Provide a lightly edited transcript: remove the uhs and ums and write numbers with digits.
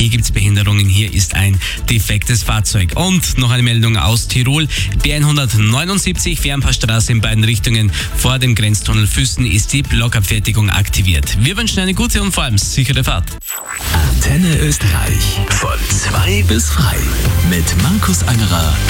Hier gibt es Behinderungen, hier ist ein defektes Fahrzeug. Und noch eine Meldung aus Tirol. B179 Fernpassstraße in beiden Richtungen vor dem Grenztunnel Füssen ist die Blockabfertigung aktiviert. Wir wünschen eine gute und vor allem sichere Fahrt. Antenne Österreich von 2 bis frei mit Markus Angerer